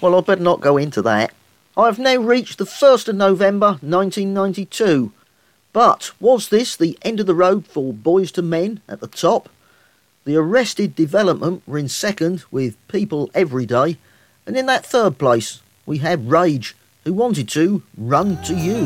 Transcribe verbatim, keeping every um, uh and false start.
Well, I'd better not go into that. I have now reached the first of November nineteen ninety-two. But was this the end of the road for Boys to Men at the top? The Arrested Development were in second with People Every Day, and in that third place we had Rage, who wanted to run to you.